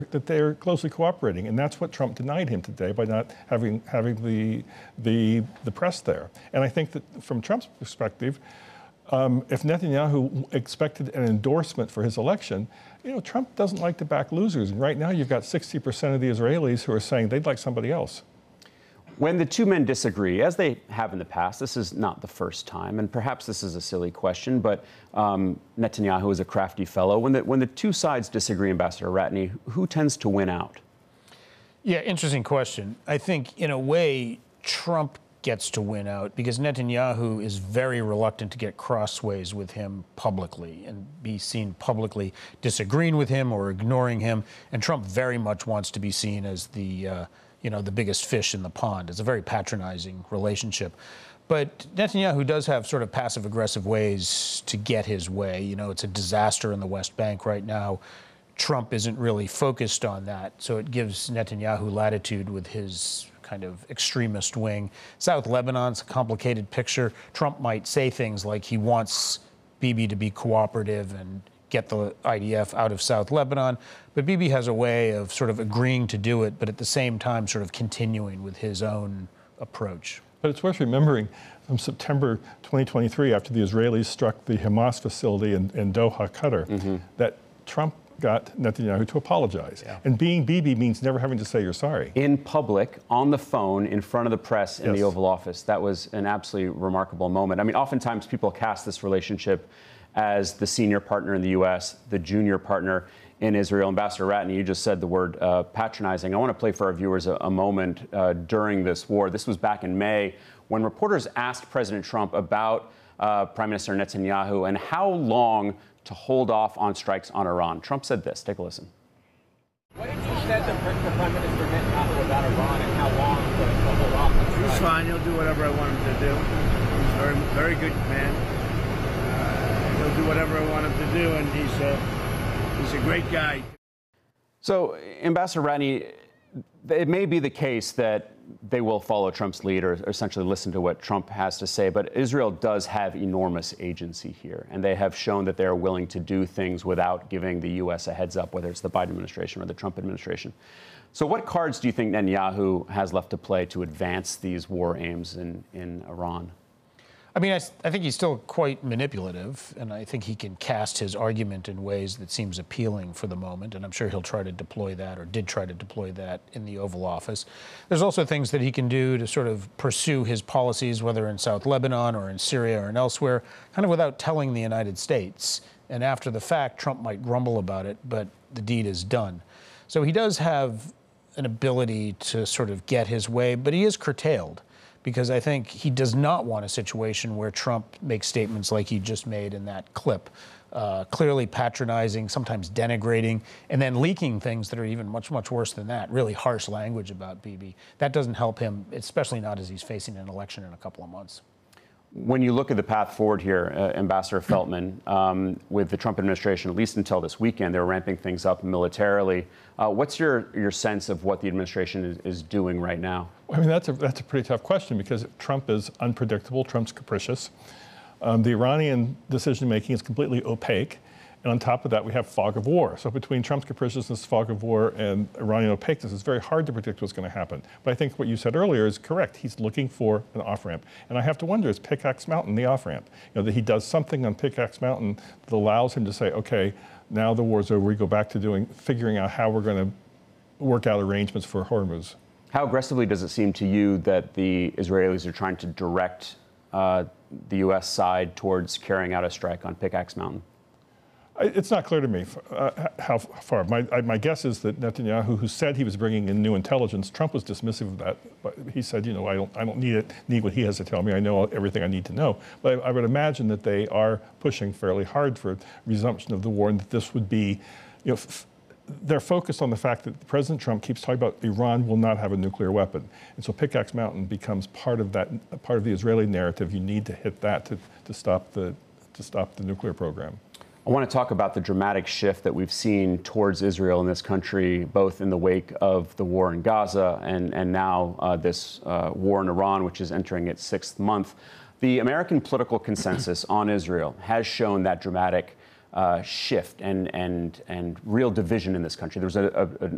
that they're closely cooperating, and that's what Trump denied him today by not having the press there. And I think that from Trump's perspective, if Netanyahu expected an endorsement for his election, Trump doesn't like to back losers. And right now, you've got 60% of the Israelis who are saying they'd like somebody else. When the two men disagree, as they have in the past, this is not the first time, and perhaps this is a silly question, but Netanyahu is a crafty fellow. When the two sides disagree, Ambassador Ratney, who tends to win out? Yeah, interesting question. I think, in a way, Trump gets to win out because Netanyahu is very reluctant to get crossways with him publicly and be seen publicly disagreeing with him or ignoring him. And Trump very much wants to be seen as the biggest fish in the pond. It's a very patronizing relationship. But Netanyahu does have sort of passive-aggressive ways to get his way. It's a disaster in the West Bank right now. Trump isn't really focused on that, so it gives Netanyahu latitude with his kind of extremist wing. South Lebanon's a complicated picture. Trump might say things like he wants Bibi to be cooperative and get the IDF out of South Lebanon. But Bibi has a way of sort of agreeing to do it, but at the same time sort of continuing with his own approach. But it's worth remembering from September 2023, after the Israelis struck the Hamas facility in Doha, Qatar, that Trump got Netanyahu to apologize. Yeah. And being Bibi means never having to say you're sorry. In public, on the phone, in front of the press in the Oval Office. That was an absolutely remarkable moment. I mean, oftentimes people cast this relationship as the senior partner in the U.S., the junior partner in Israel. Ambassador Ratney, you just said the word patronizing. I want to play for our viewers a moment during this war. This was back in May when reporters asked President Trump about Prime Minister Netanyahu and how long to hold off on strikes on Iran. Trump said this. Take a listen. What did you say to Prime Minister Netanyahu about Iran and how long to hold off? He's fine. He'll do whatever I want him to do. He's a very, very good man. He'll do whatever I want him to do, and he's a great guy. So, Ambassador Ratney, it may be the case that they will follow Trump's lead or essentially listen to what Trump has to say, but Israel does have enormous agency here, and they have shown that they are willing to do things without giving the U.S. a heads up, whether it's the Biden administration or the Trump administration. So what cards do you think Netanyahu has left to play to advance these war aims in Iran? I mean, I think he's still quite manipulative, and I think he can cast his argument in ways that seems appealing for the moment, and I'm sure he'll try to deploy that, or did try to deploy that, in the Oval Office. There's also things that he can do to sort of pursue his policies, whether in South Lebanon or in Syria or elsewhere, kind of without telling the United States. And after the fact, Trump might grumble about it, but the deed is done. So he does have an ability to sort of get his way, but he is curtailed, because I think he does not want a situation where Trump makes statements like he just made in that clip, clearly patronizing, sometimes denigrating, and then leaking things that are even much, much worse than that, really harsh language about Bibi. That doesn't help him, especially not as he's facing an election in a couple of months. When you look at the path forward here, Ambassador Feltman, with the Trump administration, at least until this weekend, they're ramping things up militarily. What's your sense of what the administration is doing right now? I mean, that's a pretty tough question because Trump is unpredictable. Trump's capricious. The Iranian decision-making is completely opaque. And on top of that, we have fog of war. So between Trump's capriciousness, fog of war, and Iranian opaqueness, it's very hard to predict what's going to happen. But I think what you said earlier is correct. He's looking for an off-ramp. And I have to wonder, is Pickaxe Mountain the off-ramp? That he does something on Pickaxe Mountain that allows him to say, okay, now the war's over, we go back to figuring out how we're going to work out arrangements for Hormuz. How aggressively does it seem to you that the Israelis are trying to direct the U.S. side towards carrying out a strike on Pickaxe Mountain? It's not clear to me how far. My guess is that Netanyahu, who said he was bringing in new intelligence, Trump was dismissive of that. But he said, I don't need what he has to tell me. I know everything I need to know. But I would imagine that they are pushing fairly hard for resumption of the war, and that this would be, they're focused on the fact that President Trump keeps talking about Iran will not have a nuclear weapon. And so Pickaxe Mountain becomes part of the Israeli narrative. You need to hit that to stop the nuclear program. I want to talk about the dramatic shift that we've seen towards Israel in this country, both in the wake of the war in Gaza and now this war in Iran, which is entering its 6th month. The American political consensus on Israel has shown that dramatic shift and real division in this country. There was an